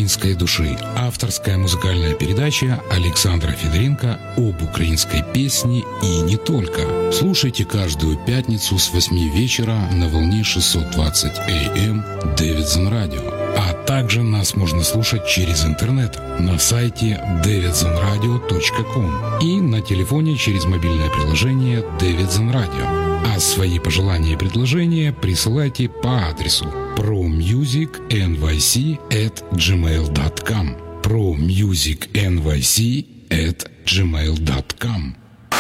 украинской души. Авторская музыкальная передача Александра Федоренко об украинской песне и не только. Слушайте каждую пятницу с 8 вечера на волне 620 АМ Davidson Radio. А также нас можно слушать через интернет на сайте davidsonradio.com и на телефоне через мобильное приложение Davidson Radio. А свои пожелания и предложения присылайте по адресу promusicnyc@gmail.com promusicnyc@gmail.com